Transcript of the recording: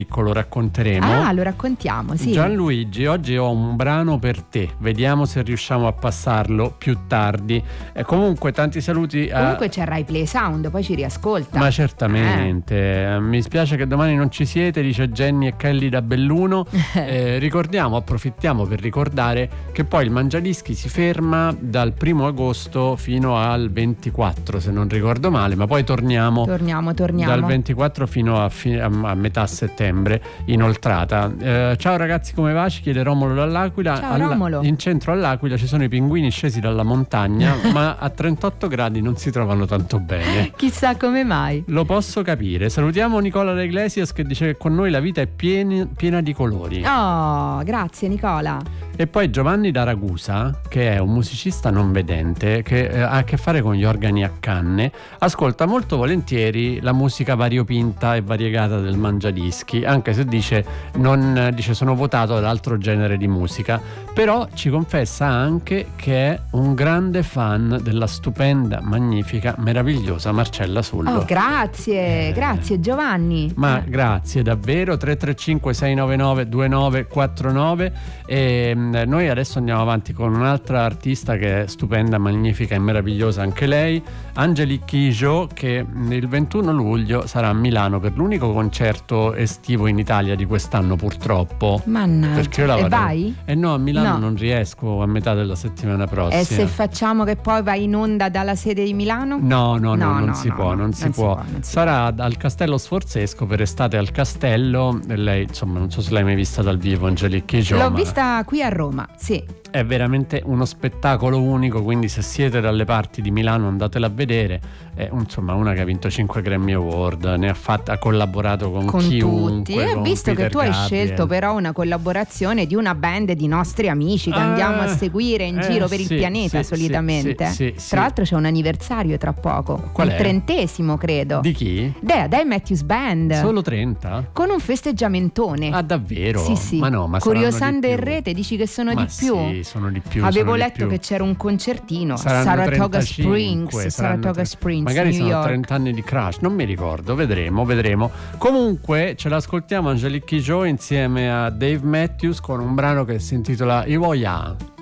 lo racconteremo. Lo raccontiamo, sì. Gianluigi, oggi ho un brano per te, vediamo se riusciamo a passarlo più tardi. Comunque tanti saluti Comunque c'è Rai Play Sound, poi ci riascolta. Ma certamente. Mi spiace che domani non ci siete, dice Jenny e Kelly da Belluno. Approfittiamo per ricordare che poi il Mangiadischi si ferma dal 1 agosto fino al 24, se non ricordo male, ma poi torniamo dal 24 fino a metà settembre inoltrata. Ciao ragazzi, come va? Ci chiede Romolo dall'Aquila. Ciao Romolo. In centro all'Aquila ci sono i pinguini scesi dalla montagna ma a 38 gradi non si trovano tanto bene. Chissà come mai. Lo posso capire. Salutiamo Nicola De Iglesias che dice che con noi la vita è piena di colori. Oh, grazie Nicola. E poi Giovanni da Ragusa, che è un musicista non vedente che ha a che fare con gli organi a canne, ascolta molto volentieri la musica variopinta e variegata del Mangiadischi, anche se dice sono votato ad altro genere di musica, però ci confessa anche che è un grande fan della stupenda, magnifica, meravigliosa Marcella Sullo. Oh, grazie Giovanni. Ma grazie davvero. 335 699 2949. E noi adesso andiamo avanti con un'altra artista che è stupenda, magnifica e meravigliosa anche lei, Angelique Kidjo, che il 21 luglio sarà a Milano per l'unico concerto estivo in Italia di quest'anno, purtroppo. Mannaggia. Perché io e vai? No, a Milano non riesco a metà della settimana prossima. E se facciamo che poi vai in onda dalla sede di Milano? No, non si può. Sarà al Castello Sforzesco per Estate al Castello. E lei, insomma, non so se l'hai mai vista dal vivo, Angelique Kidjo. L'ho vista qui a Roma, sì. È veramente uno spettacolo unico, quindi se siete dalle parti di Milano andatela a vedere. È insomma una che ha vinto 5 Grammy Award, ha collaborato con chiunque, tutti. E visto Peter che tu hai Gabriel. scelto però una collaborazione di una band di nostri amici che andiamo a seguire in giro per il pianeta solitamente. Sì. Tra l'altro c'è un anniversario tra poco. Qual è? Il 30° credo. Di chi? Dave Matthews Band. Solo 30? Con un festeggiamentone. Ah, davvero? Sì. Ma no, ma Curiosando in in rete dici che sono di più? Sì, sono di più. Avevo letto che c'era un concertino a Saratoga Springs, magari New sono York. 30 anni di Crash, non mi ricordo, vedremo. Comunque ce l'ascoltiamo Angelique Kidjo insieme a Dave Matthews con un brano che si intitola I Voyage.